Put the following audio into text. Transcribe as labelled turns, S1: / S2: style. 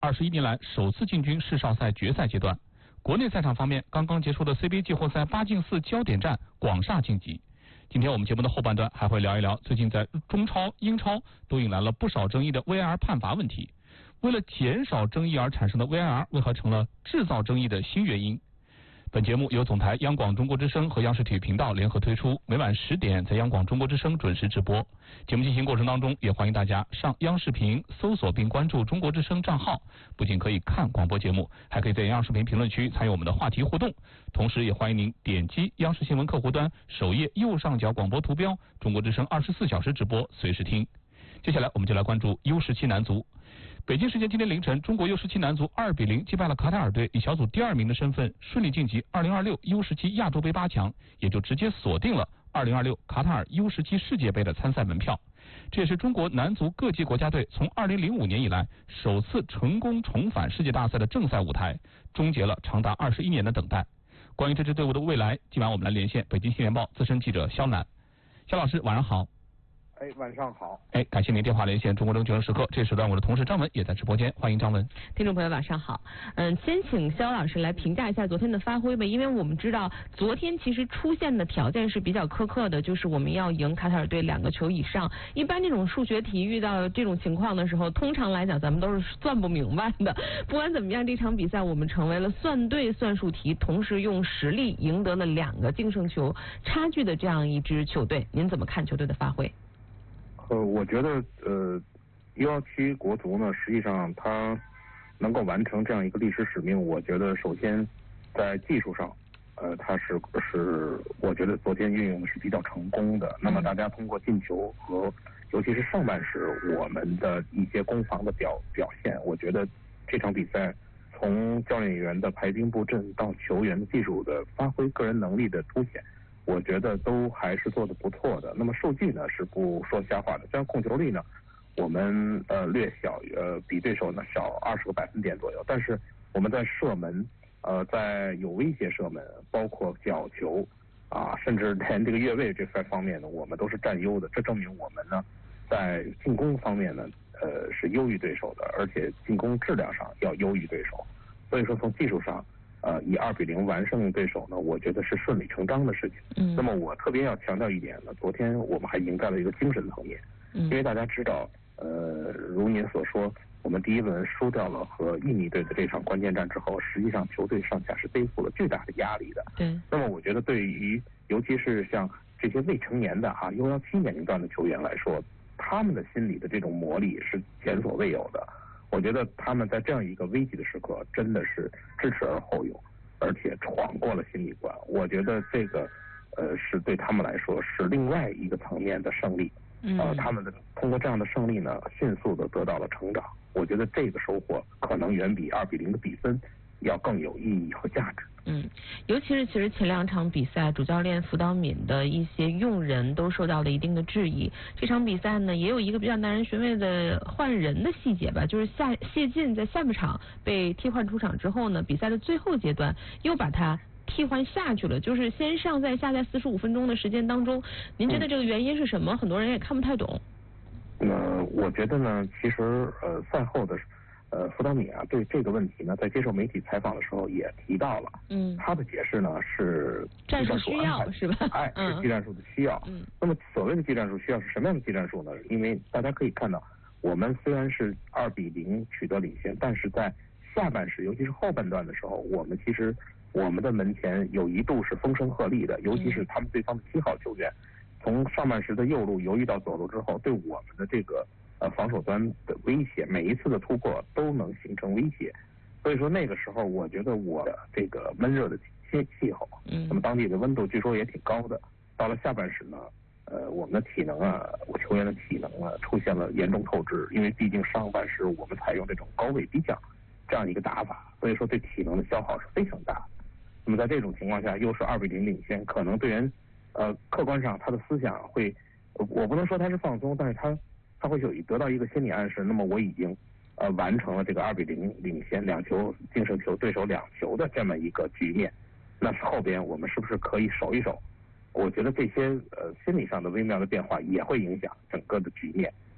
S1: 21年来首次进军世少赛决赛阶段。国内赛场方面，刚刚结束的 CBA 季后赛8进4焦点战，广厦晋级。今天我们节目的后半段还会聊一聊最近在中超、英超都引来了不少争议的 VAR 判罚问题。为了减少争议而产生的 VAR 为何成了制造争议的新原因？本节目由总台央广中国之声和央视体育频道联合推出，每晚10点在央广中国之声准时直播。节目进行过程当中，也欢迎大家上央视频搜索并关注中国之声账号，不仅可以看广播节目，还可以在央视频评论区参与我们的话题互动。同时也欢迎您点击央视新闻客户端首页右上角广播图标，中国之声24小时直播，随时听。接下来我们就来关注 U17 男足。北京时间今天凌晨，中国 U17 男足2比0击败了卡塔尔队，以小组第2名的身份顺利晋级2026 U17 亚洲杯8强，也就直接锁定了2026卡塔尔 U17 世界杯的参赛门票。这也是中国男足各级国家队从2005年以来首次成功重返世界大赛的正赛舞台，终结了长达21年的等待。关于这支队伍的未来，今晚我们来连线北京新联报资深记者肖楠。肖老师，晚上好。
S2: 晚上好。
S1: 感谢您电话连线中国证券时刻。这时段我的同事张文也在直播间，欢迎张文。
S3: 听众朋友晚上好。先请肖老师来评价一下昨天的发挥吧，因为我们知道昨天其实出现的条件是比较苛刻的，就是我们要赢卡塔尔队2个球以上。一般这种数学题遇到这种情况的时候，通常来讲咱们都是算不明白的。不管怎么样，这场比赛我们成为了算对算术题，同时用实力赢得了2个净胜球差距的这样一支球队。您怎么看球队的发挥？
S2: 我觉得U17国足呢，实际上它能够完成这样一个历史使命，我觉得首先在技术上，它是我觉得昨天运用的是比较成功的。那么大家通过进球和尤其是上半时我们的一些攻防的表现，我觉得这场比赛从教练员的排兵布阵到球员的技术的发挥、个人能力的凸显，我觉得都还是做得不错的。那么数据呢是不说瞎话的，像控球率呢，我们略小，比对手呢少20个百分点左右，但是我们在射门，在有威胁射门，包括角球甚至连这个越位这方面呢，我们都是占优的。这证明我们呢在进攻方面呢，是优于对手的，而且进攻质量上要优于对手。所以说从技术上，以2比0完胜对手呢，我觉得是顺理成章的事情。那么我特别要强调一点呢，昨天我们还赢在了一个精神层面，因为大家知道，如您所说，我们第一轮输掉了和印尼队的这场关键战之后，实际上球队上下是背负了巨大的压力的。
S3: 对。
S2: 那么我觉得对于尤其是像这些未成年的U17年龄段的球员来说，他们的心理的这种磨砺是前所未有的。我觉得他们在这样一个危急的时刻，真的是知耻而后勇，而且闯过了心理关。我觉得这个，是对他们来说是另外一个层面的胜利。他们通过这样的胜利呢，迅速的得到了成长。我觉得这个收获可能远比2比0的比分要更有意义和价值。
S3: 尤其是其实前2场比赛，主教练福岛敏的一些用人都受到了一定的质疑。这场比赛呢，也有一个比较耐人寻味的换人的细节吧，就是谢晋在下半场被替换出场之后呢，比赛的最后阶段又把他替换下去了，就是先上再下，在45分钟的时间当中，您觉得这个原因是什么？很多人也看不太懂。
S2: 我觉得呢，其实赛后的福岛敏对这个问题呢，在接受媒体采访的时候也提到了。他的解释呢是
S3: 战术需要，是吧？
S2: 是技战术的需要。那么所谓的技战术需要是什么样的技战术呢？因为大家可以看到，我们虽然是2比0取得领先，但是在下半时，尤其是后半段的时候，我们的门前有一度是风声鹤唳的，尤其是他们对方的7号球员，从上半时的右路游移到左路之后，对我们的这个防守端的威胁，每一次的突破都能形成威胁。所以说那个时候，我觉得我的这个闷热的气候，那么当地的温度据说也挺高的。到了下半时呢，我们的体能我球员的体能出现了严重透支，因为毕竟上半时我们采用这种高位逼抢这样一个打法，所以说对体能的消耗是非常大的。那么在这种情况下，又是2比0领先，可能队员客观上他的思想会，我不能说他是放松，但是他会得到一个心理暗示，那么我已经完成了这个2比0领先2球净胜球对手2球的这么一个局面，那后边我们是不是可以守一守？我觉得这些心理上的微妙的变化也会影响整个的局面。